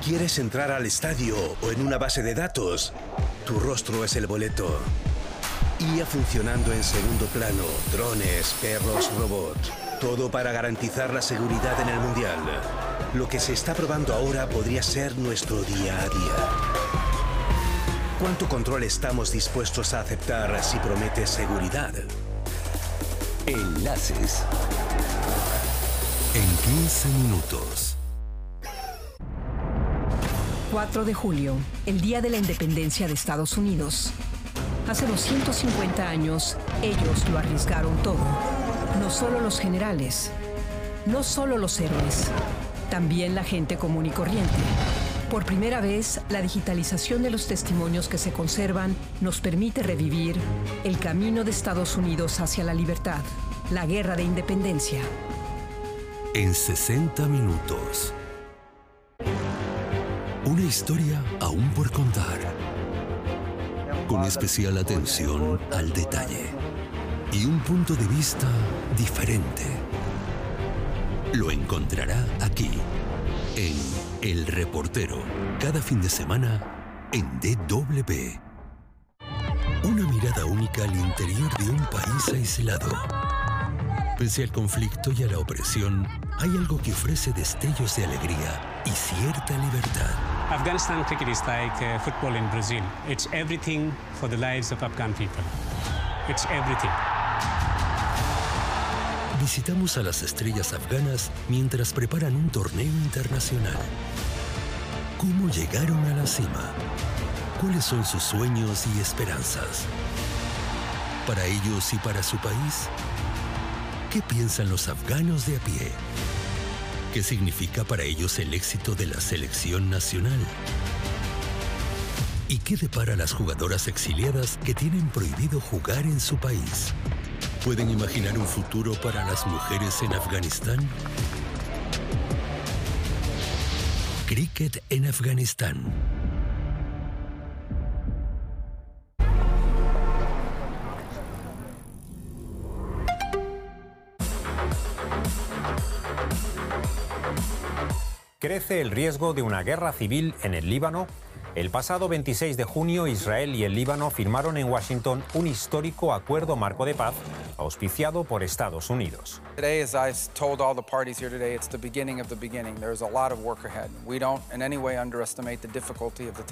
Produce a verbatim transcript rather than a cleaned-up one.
¿Quieres entrar al estadio o en una base de datos? Tu rostro es el boleto. I A funcionando en segundo plano, drones, perros, robots. Todo para garantizar la seguridad en el Mundial. Lo que se está probando ahora podría ser nuestro día a día. ¿Cuánto control estamos dispuestos a aceptar si promete seguridad? Enlaces. En quince minutos. cuatro de julio, el día de la independencia de Estados Unidos. Hace doscientos cincuenta años, ellos lo arriesgaron todo. No solo los generales, no solo los héroes, también la gente común y corriente. Por primera vez, la digitalización de los testimonios que se conservan nos permite revivir el camino de Estados Unidos hacia la libertad, la guerra de independencia. En sesenta minutos. Una historia aún por contar. Con especial atención al detalle. Y un punto de vista diferente. Lo encontrará aquí, en El Reportero, cada fin de semana en D W. Una mirada única al interior de un país aislado. Pese al conflicto y a la opresión, hay algo que ofrece destellos de alegría y cierta libertad. Afghanistan cricket is like uh, football in Brazil. It's everything for the lives of Afghan people. It's everything. Visitamos a las estrellas afganas mientras preparan un torneo internacional. ¿Cómo llegaron a la cima? ¿Cuáles son sus sueños y esperanzas? Para ellos y para su país, ¿qué piensan los afganos de a pie? ¿Qué significa para ellos el éxito de la selección nacional? ¿Y qué depara las jugadoras exiliadas que tienen prohibido jugar en su país? ¿Pueden imaginar un futuro para las mujeres en Afganistán? Cricket en Afganistán. ¿Crece el riesgo de una guerra civil en el Líbano? El pasado veintiséis de junio, Israel y el Líbano firmaron en Washington un histórico acuerdo marco de paz auspiciado por Estados Unidos. Today, as I told all the parties here today, it's the beginning of the beginning. There's a lot of work ahead. We don't in any way underestimate the difficulty of the